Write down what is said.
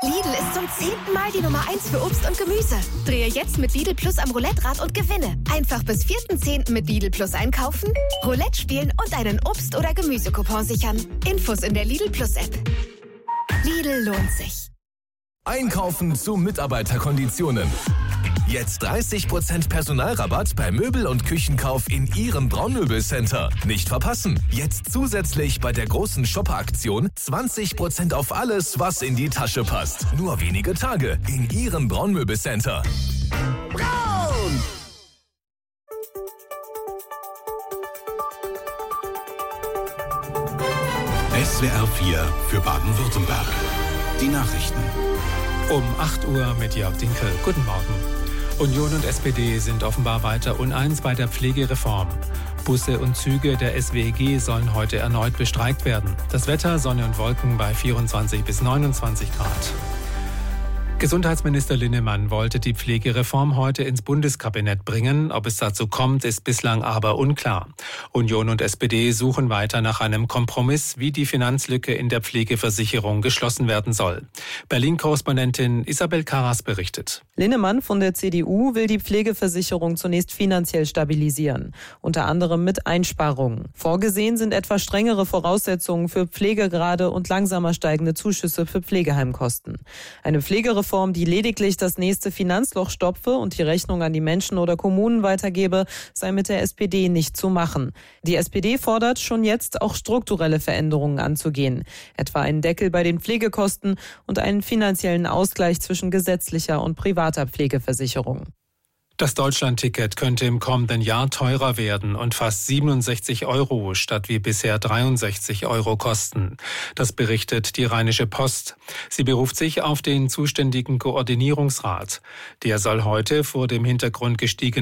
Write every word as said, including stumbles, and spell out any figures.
Lidl ist zum zehnten Mal die Nummer eins für Obst und Gemüse. Drehe jetzt mit Lidl Plus am Roulette-Rad und gewinne. Einfach bis vierten zehnten mit Lidl Plus einkaufen, Roulette spielen und einen Obst- oder Gemüsecoupon sichern. Infos in der Lidl Plus App. Lidl lohnt sich. Einkaufen zu Mitarbeiterkonditionen. Jetzt dreißig Prozent Personalrabatt bei Möbel- und Küchenkauf in Ihrem Braunmöbelcenter. Nicht verpassen. Jetzt zusätzlich bei der großen Shopper-Aktion zwanzig Prozent auf alles, was in die Tasche passt. Nur wenige Tage in Ihrem Braunmöbelcenter. Braun! S W R vier für Baden-Württemberg. Die Nachrichten. Um acht Uhr mit Jörg Dinkel. Guten Morgen. Union und S P D sind offenbar weiter uneins bei der Pflegereform. Busse und Züge der S W E G sollen heute erneut bestreikt werden. Das Wetter, Sonne und Wolken bei vierundzwanzig bis neunundzwanzig Grad. Gesundheitsminister Linnemann wollte die Pflegereform heute ins Bundeskabinett bringen. Ob es dazu kommt, ist bislang aber unklar. Union und S P D suchen weiter nach einem Kompromiss, wie die Finanzlücke in der Pflegeversicherung geschlossen werden soll. Berlin-Korrespondentin Isabel Karas berichtet. Linnemann von der C D U will die Pflegeversicherung zunächst finanziell stabilisieren, unter anderem mit Einsparungen. Vorgesehen sind etwa strengere Voraussetzungen für Pflegegrade und langsamer steigende Zuschüsse für Pflegeheimkosten. Eine Pflegereform, die lediglich das nächste Finanzloch stopfe und die Rechnung an die Menschen oder Kommunen weitergebe, sei mit der S P D nicht zu machen. Die S P D fordert schon jetzt auch strukturelle Veränderungen anzugehen, etwa einen Deckel bei den Pflegekosten und einen finanziellen Ausgleich zwischen gesetzlicher und privater Pflegeversicherung. Das Deutschlandticket könnte im kommenden Jahr teurer werden und fast siebenundsechzig Euro statt wie bisher dreiundsechzig Euro kosten. Das berichtet die Rheinische Post. Sie beruft sich auf den zuständigen Koordinierungsrat. Der soll heute vor dem Hintergrund gestiegener